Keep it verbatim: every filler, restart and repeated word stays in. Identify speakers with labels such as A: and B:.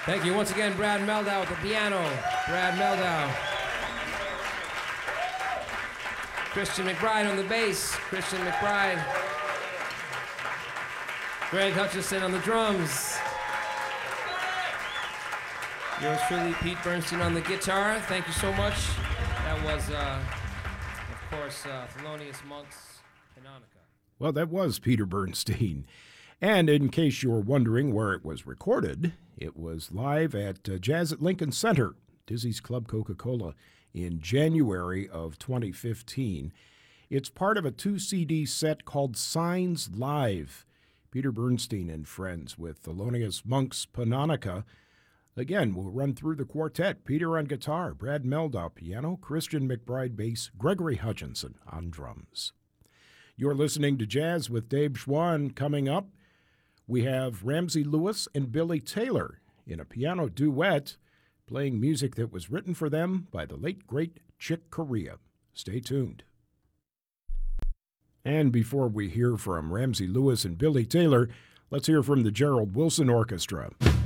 A: Thank you once again, Brad Meldau at the piano. Brad Meldau. Christian McBride on the bass. Christian McBride. Greg Hutchison on the drums. Yours truly, Pete Bernstein on the guitar. Thank you so much. That was, uh, of course, uh, Thelonious Monk's Canonica.
B: Well, that was Peter Bernstein. And in case you're wondering where it was recorded, it was live at uh, Jazz at Lincoln Center, Dizzy's Club Coca-Cola, in January of twenty fifteen. It's part of a two-C D set called Signs Live. Peter Bernstein and friends with Thelonious Monk's Panonica. Again, we'll run through the quartet. Peter on guitar, Brad Meldau piano, Christian McBride bass, Gregory Hutchinson on drums. You're listening to Jazz with Dave Schwann. Coming up, we have Ramsey Lewis and Billy Taylor in a piano duet playing music that was written for them by the late, great Chick Corea. Stay tuned. And before we hear from Ramsey Lewis and Billy Taylor, let's hear from the Gerald Wilson Orchestra.